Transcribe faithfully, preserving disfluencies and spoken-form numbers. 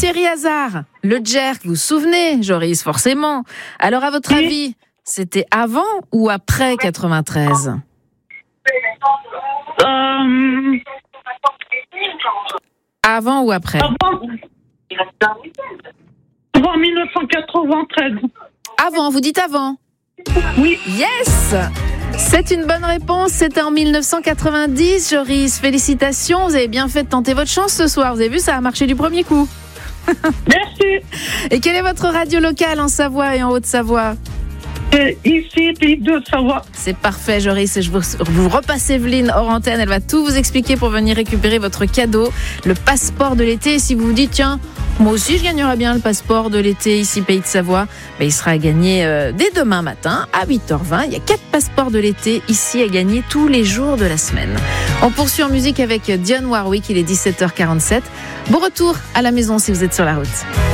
Chéri Hazard, le jerk, vous vous souvenez, Joris, forcément. Alors, à votre Oui. avis, c'était avant ou après quatre-vingt-treize ? Euh, Avant ou après ? avant, avant dix-neuf cent quatre-vingt-treize. Avant, vous dites avant. Oui. Yes ! C'est une bonne réponse, c'était en dix-neuf cent quatre-vingt-dix, Joris. Félicitations, vous avez bien fait de tenter votre chance ce soir. Vous avez vu, ça a marché du premier coup. Merci. Et quelle est votre radio locale en Savoie et en Haute-Savoie ? Et ici, Pays de Savoie. C'est parfait, Joris. Et je vous, vous repasse Evelyne hors antenne. Elle va tout vous expliquer pour venir récupérer votre cadeau, le passeport de l'été. Et si vous vous dites, tiens, moi aussi je gagnerais bien le passeport de l'été ici, Pays de Savoie, ben, il sera à gagner euh, dès demain matin à huit heures vingt. Il y a quatre passeports de l'été ici à gagner tous les jours de la semaine. On poursuit en musique avec Dionne Warwick. Il est dix-sept heures quarante-sept. Bon retour à la maison si vous êtes sur la route.